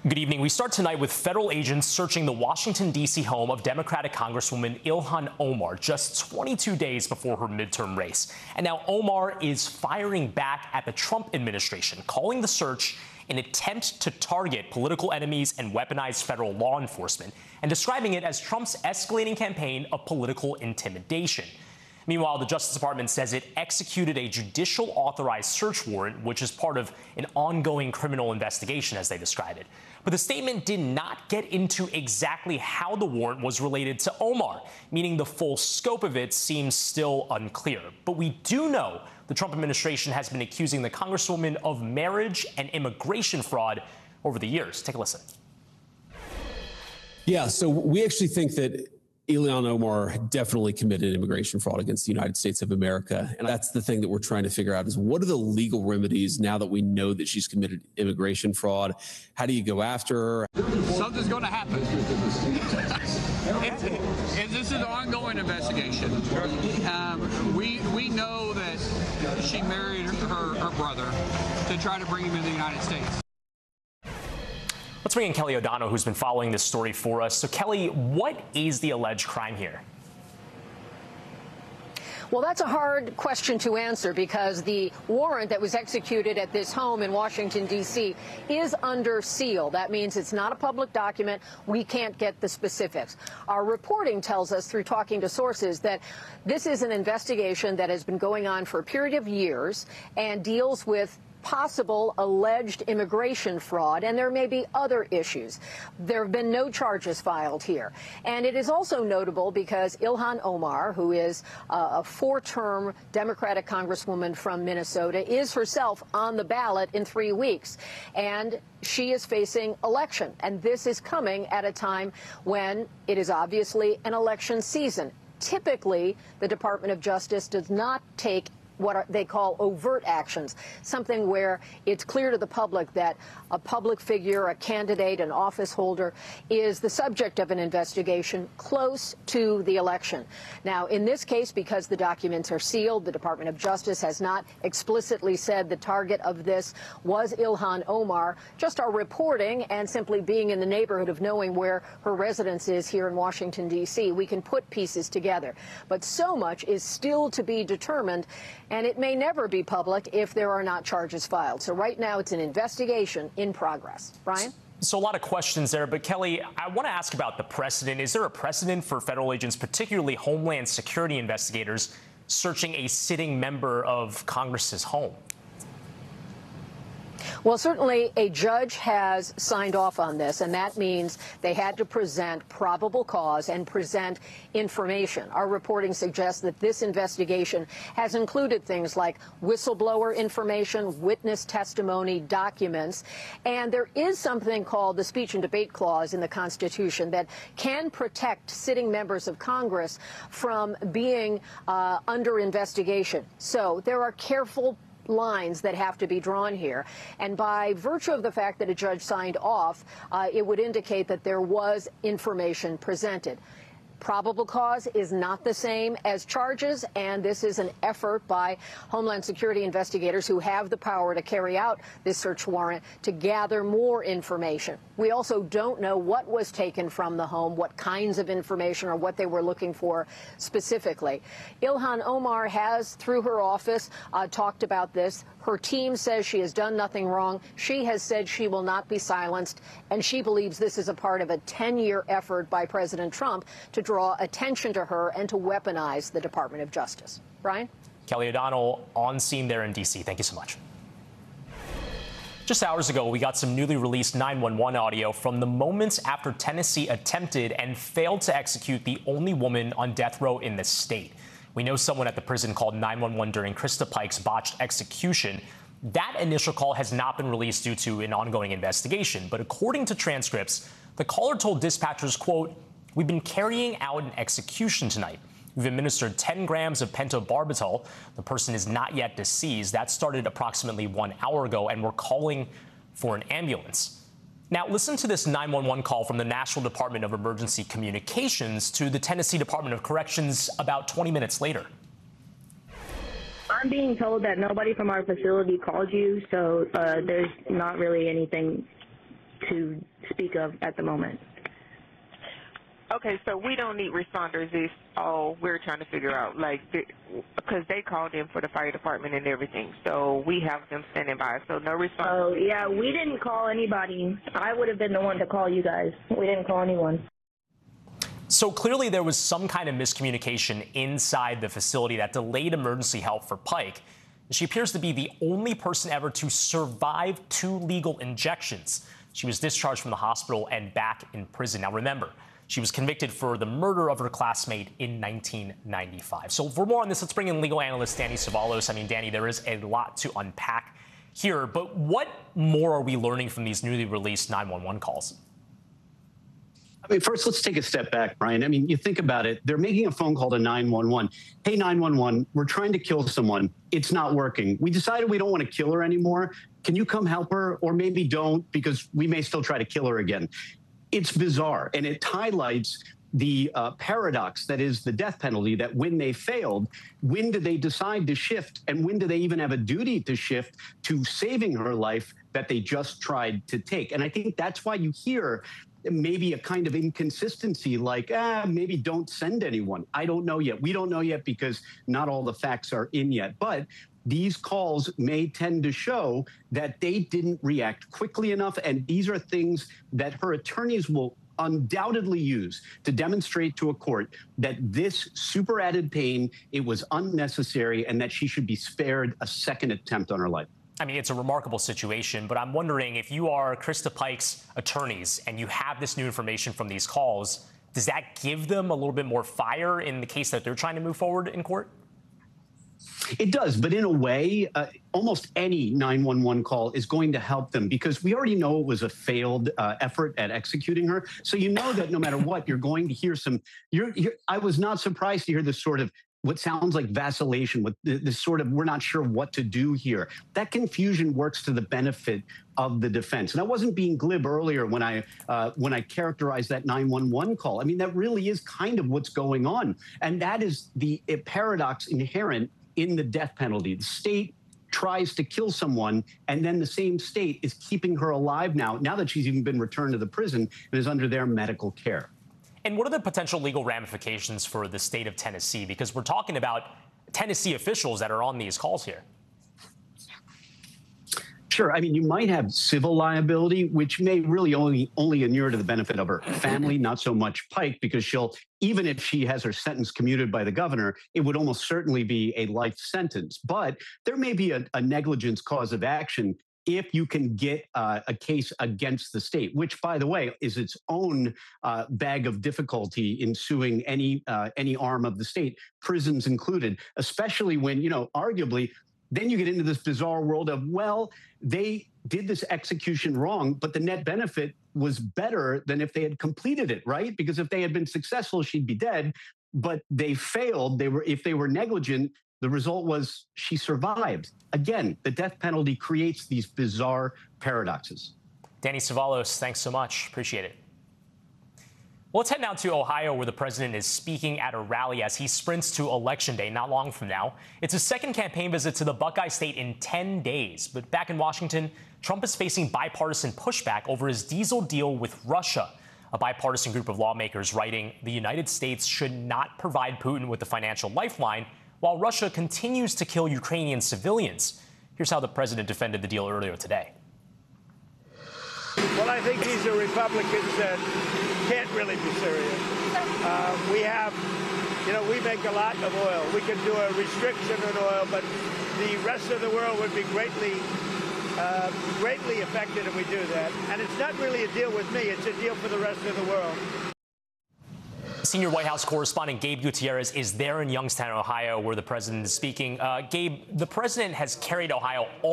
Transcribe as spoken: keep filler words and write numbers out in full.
Good evening. We start tonight with federal agents searching the Washington, D C home of Democratic Congresswoman Ilhan Omar just twenty-two days before her midterm race. And now Omar is firing back at the Trump administration, calling the search an attempt to target political enemies and weaponize federal law enforcement, and describing it as Trump's escalating campaign of political intimidation. Meanwhile, the Justice Department says it executed a judicial authorized search warrant, which is part of an ongoing criminal investigation, as they describe it. But the statement did not get into exactly how the warrant was related to Omar, meaning the full scope of it seems still unclear. But we do know the Trump administration has been accusing the Congresswoman of marriage and immigration fraud over the years. Take a listen. Yeah, so we actually think that Ilhan Omar definitely committed immigration fraud against the United States of America. And that's the thing that we're trying to figure out is what are the legal remedies now that we know that she's committed immigration fraud? How do you go after her? Something's going to happen. it's, it's, this is an ongoing investigation. Um, we, we know that she married her, her brother to try to bring him into the United States. Let's bring in Kelly O'Donnell, who's been following this story for us. So, Kelly, what is the alleged crime here? Well, that's a hard question to answer because the warrant that was executed at this home in Washington, D C is under seal. That means it's not a public document. We can't get the specifics. Our reporting tells us through talking to sources that this is an investigation that has been going on for a period of years and deals with possible alleged immigration fraud, and there may be other issues. There have been no charges filed here. And it is also notable because Ilhan Omar, who is uh, a four-term Democratic Congresswoman from Minnesota, is herself on the ballot in three weeks. And she is facing election. And this is coming at a time when it is obviously an election season. Typically, the Department of Justice does not take what are, they call overt actions, something where it's clear to the public that a public figure, a candidate, an office holder is the subject of an investigation close to the election. Now, in this case, because the documents are sealed, the Department of Justice has not explicitly said the target of this was Ilhan Omar. Just our reporting and simply being in the neighborhood of knowing where her residence is here in Washington, D C, we can put pieces together. But so much is still to be determined, and it may never be public if there are not charges filed. So right now it's an investigation in progress. Brian? So a lot of questions there, but Kelly, I want to ask about the precedent. Is there a precedent for federal agents, particularly Homeland Security investigators, searching a sitting member of Congress's home? Well, certainly a judge has signed off on this, and that means they had to present probable cause and present information. Our reporting suggests that this investigation has included things like whistleblower information, witness testimony, documents, and there is something called the speech and debate clause in the Constitution that can protect sitting members of Congress from being uh, under investigation. So there are careful lines that have to be drawn here. And by virtue of the fact that a judge signed off, uh, it would indicate that there was information presented. Probable cause is not the same as charges, and this is an effort by Homeland Security investigators who have the power to carry out this search warrant to gather more information. We also don't know what was taken from the home, what kinds of information or what they were looking for specifically. Ilhan Omar has, through her office, uh, talked about this. Her team says she has done nothing wrong. She has said she will not be silenced, and she believes this is a part of a ten-year effort by President Trump to draw attention to her and to weaponize the Department of Justice. Brian? Kelly O'Donnell on scene there in D C. Thank you so much. Just hours ago, we got some newly released nine one one audio from the moments after Tennessee attempted and failed to execute the only woman on death row in the state. We know someone at the prison called nine one one during Krista Pike's botched execution. That initial call has not been released due to an ongoing investigation. But according to transcripts, the caller told dispatchers, quote, "We've been carrying out an execution tonight. We've administered ten grams of pentobarbital. The person is not yet deceased. That started approximately one hour ago, and we're calling for an ambulance." Now, listen to this nine one one call from the National Department of Emergency Communications to the Tennessee Department of Corrections about twenty minutes later. I'm being told that nobody from our facility called you, so uh, there's not really anything to speak of at the moment. Okay, so we don't need responders. Is all we're trying to figure out, like, because they called in for the fire department and everything, so we have them standing by. So no responders. Oh yeah, we didn't call anybody. I would have been the one to call you guys. We didn't call anyone. So clearly there was some kind of miscommunication inside the facility that delayed emergency help for Pike. She appears to be the only person ever to survive two legal injections. She was discharged from the hospital and back in prison. Now remember, she was convicted for the murder of her classmate in nineteen ninety-five. So for more on this, let's bring in legal analyst Danny Cevallos. I mean, Danny, there is a lot to unpack here, but what more are we learning from these newly released nine one one calls? I mean, first, let's take a step back, Brian. I mean, you think about it. They're making a phone call to nine one one. Hey, nine one one, we're trying to kill someone. It's not working. We decided we don't want to kill her anymore. Can you come help her? Or maybe don't, because we may still try to kill her again. It's bizarre, and it highlights the uh, paradox that is the death penalty, that when they failed, when do they decide to shift, and when do they even have a duty to shift to saving her life that they just tried to take? And I think that's why you hear maybe a kind of inconsistency, like, ah, maybe don't send anyone. I don't know yet. We don't know yet because not all the facts are in yet. But these calls may tend to show that they didn't react quickly enough. And these are things that her attorneys will undoubtedly use to demonstrate to a court that this super added pain, it was unnecessary, and that she should be spared a second attempt on her life. I mean, it's a remarkable situation, but I'm wondering if you are Krista Pike's attorneys and you have this new information from these calls, does that give them a little bit more fire in the case that they're trying to move forward in court? It does, but in a way, uh, almost any nine one one call is going to help them, because we already know it was a failed uh, effort at executing her. So you know that no matter what, you're going to hear some. You're, you're, I was not surprised to hear this sort of what sounds like vacillation, with this sort of, we're not sure what to do here. That confusion works to the benefit of the defense. And I wasn't being glib earlier when I uh, when I characterized that nine one one call. I mean, that really is kind of what's going on. And that is the paradox inherent in the death penalty. The state tries to kill someone, and then the same state is keeping her alive now, now that she's even been returned to the prison and is under their medical care. And what are the potential legal ramifications for the state of Tennessee? Because we're talking about Tennessee officials that are on these calls here. Sure. I mean, you might have civil liability, which may really only only inure to the benefit of her family, not so much Pike, because she'll, even if she has her sentence commuted by the governor, it would almost certainly be a life sentence. But there may be a, a negligence cause of action if you can get uh, a case against the state, which, by the way, is its own uh, bag of difficulty in suing any uh, any arm of the state, prisons included, especially when, you know, arguably, then you get into this bizarre world of, well, they did this execution wrong, but the net benefit was better than if they had completed it, right? Because if they had been successful, she'd be dead, but they failed. They were, if they were negligent, the result was she survived. Again, the death penalty creates these bizarre paradoxes. Danny Cevallos, thanks so much. Appreciate it. Well, let's head now to Ohio, where the president is speaking at a rally as he sprints to Election Day not long from now. It's his second campaign visit to the Buckeye State in ten days. But back in Washington, Trump is facing bipartisan pushback over his diesel deal with Russia. A bipartisan group of lawmakers writing the United States should not provide Putin with the financial lifeline while Russia continues to kill Ukrainian civilians. Here's how the president defended the deal earlier today. Well, I think these are Republicans that can't really be serious. Uh, we have, you know, we make a lot of oil. We can do a restriction on oil, but the rest of the world would be greatly, uh, greatly affected if we do that. And it's not really a deal with me. It's a deal for the rest of the world. Senior White House correspondent Gabe Gutierrez is there in Youngstown, Ohio, where the president is speaking. Uh, Gabe, the president has carried Ohio all